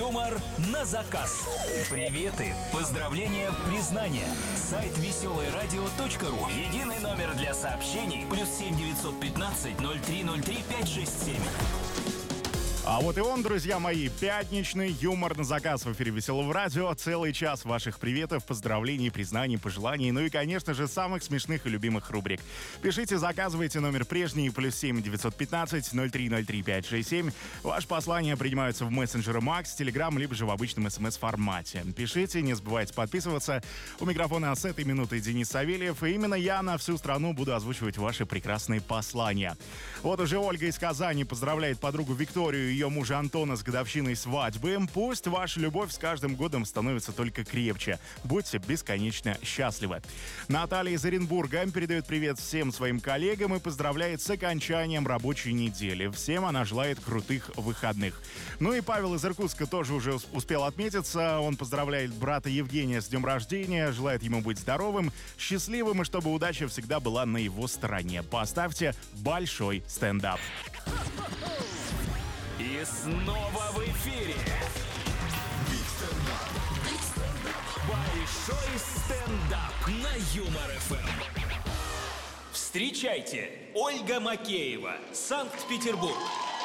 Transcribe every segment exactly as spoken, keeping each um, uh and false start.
Юмор на заказ. Приветы, поздравления, признания. Сайт веселое радио точка ру. Единый номер для сообщений. Плюс семь девятьсот пятнадцать ноль три ноль три пять шесть семь. А вот и он, друзья мои, пятничный юмор на заказ в эфире Веселого радио. Целый час ваших приветов, поздравлений, признаний, пожеланий, ну и, конечно же, самых смешных и любимых рубрик. Пишите, заказывайте, номер прежний, плюс семь девятьсот пятнадцать ноль три ноль три пять шесть семь. Ваши послания принимаются в мессенджере Макс, Телеграм, либо же в обычном смс-формате. Пишите, не забывайте подписываться. У микрофона с этой минуты Денис Савельев, и именно я на всю страну буду озвучивать ваши прекрасные послания. Вот уже Ольга из Казани поздравляет подругу Викторию и ее мужа Антона с годовщиной свадьбы. Пусть ваша любовь с каждым годом становится только крепче. Будьте бесконечно счастливы. Наталья из Оренбурга передает привет всем своим коллегам и поздравляет с окончанием рабочей недели. Всем она желает крутых выходных. Ну и Павел из Иркутска тоже уже успел отметиться. Он поздравляет брата Евгения с днем рождения, желает ему быть здоровым, счастливым и чтобы удача всегда была на его стороне. Поставьте большой стендап. И снова в эфире большой стендап на Юмор эф эм. Встречайте, Ольга Макеева, Санкт-Петербург.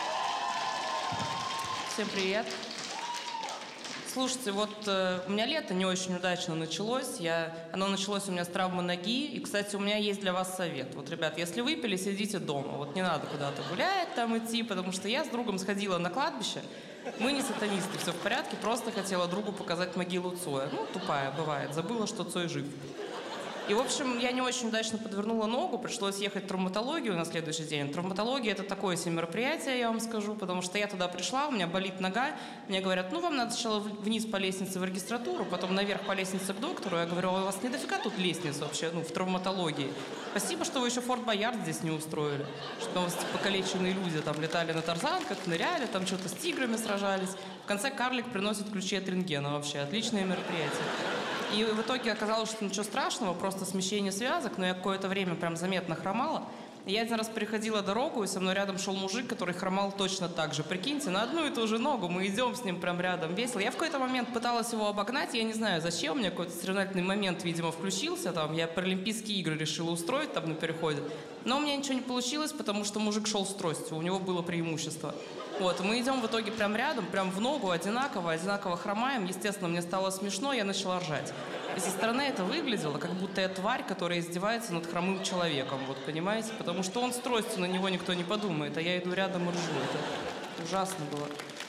Всем привет. Слушайте, вот э, у меня лето не очень удачно началось. Я, оно началось у меня с травмы ноги. И, кстати, у меня есть для вас совет. Вот, ребят, если выпили, сидите дома. Вот не надо куда-то гулять, там идти, потому что я с другом сходила на кладбище. Мы не сатанисты, все в порядке. Просто хотела другу показать могилу Цоя. Ну, тупая бывает. Забыла, что Цой жив. И, в общем, я не очень удачно подвернула ногу, пришлось ехать в травматологию на следующий день. Травматология – это такое себе мероприятие, я вам скажу, потому что я туда пришла, у меня болит нога, мне говорят, ну, вам надо сначала вниз по лестнице в регистратуру, потом наверх по лестнице к доктору. Я говорю, а у вас не дофига тут лестниц вообще, ну, в травматологии? Спасибо, что вы еще Форт Боярд здесь не устроили, что у вас покалеченные люди там летали на тарзанках, ныряли, там что-то с тиграми сражались. В конце карлик приносит ключи от рентгена вообще, отличное мероприятие. И в итоге оказалось, что ничего страшного, просто смещение связок, но я какое-то время прям заметно хромала. И я один раз переходила дорогу, и со мной рядом шел мужик, который хромал точно так же. Прикиньте, на одну и ту же ногу мы идем с ним прям рядом, весело. Я в какой-то момент пыталась его обогнать, я не знаю зачем, у меня какой-то соревновательный момент, видимо, включился, там, я паралимпийские игры решила устроить там на переходе. Но у меня ничего не получилось, потому что мужик шел с тростью, у него было преимущество. Вот, мы идем в итоге прям рядом, прям в ногу, одинаково, одинаково хромаем. Естественно, мне стало смешно, я начала ржать. И со стороны это выглядело, как будто я тварь, которая издевается над хромым человеком, вот, понимаете? Потому что он с тростью, на него никто не подумает, а я иду рядом и ржу. Это ужасно было.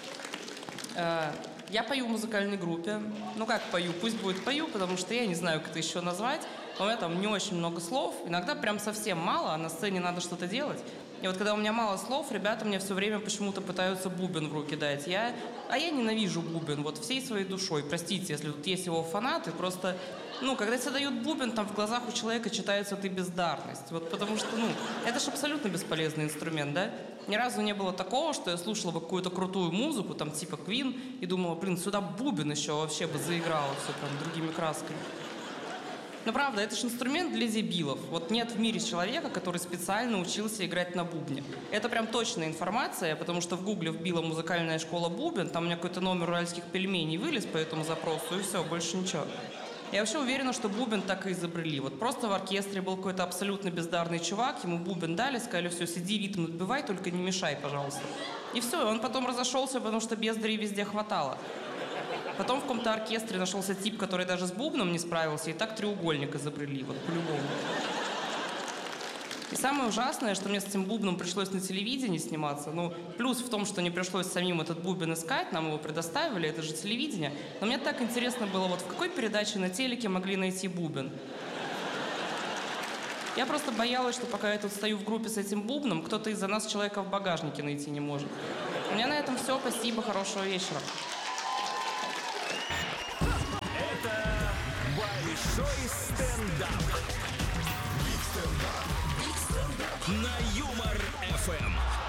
Я пою в музыкальной группе. Ну как пою? Пусть будет пою, потому что я не знаю, как это еще назвать. У меня там не очень много слов, иногда прям совсем мало, а на сцене надо что-то делать. И вот когда у меня мало слов, ребята мне все время почему-то пытаются бубен в руки дать. Я, а я ненавижу бубен, вот всей своей душой. Простите, если тут есть его фанаты, просто, ну, когда тебе дают бубен, там в глазах у человека читается ты бездарность. Вот потому что, ну, это же абсолютно бесполезный инструмент, да? Ни разу не было такого, что я слушала бы какую-то крутую музыку, там типа Queen, и думала, блин, сюда бубен еще вообще бы заиграл все прям другими красками. Но правда, это же инструмент для дебилов. Вот нет в мире человека, который специально учился играть на бубне. Это прям точная информация, потому что в гугле вбила музыкальная школа бубен, там у меня какой-то номер уральских пельменей вылез по этому запросу, и все, больше ничего. Я вообще уверена, что бубен так и изобрели. Вот просто в оркестре был какой-то абсолютно бездарный чувак, ему бубен дали, сказали, все, сиди, ритм отбивай, только не мешай, пожалуйста. И все, он потом разошелся, потому что бездарей везде хватало. Потом в каком-то оркестре нашелся тип, который даже с бубном не справился, и так треугольник изобрели, вот по-любому. И самое ужасное, что мне с этим бубном пришлось на телевидении сниматься. Ну, плюс в том, что не пришлось самим этот бубен искать, нам его предоставили, это же телевидение. Но мне так интересно было, вот в какой передаче на телеке могли найти бубен? Я просто боялась, что пока я тут стою в группе с этим бубном, кто-то из-за нас человека в багажнике найти не может. У меня на этом все, спасибо, хорошего вечера. Большой стендап на Юмор эф эм.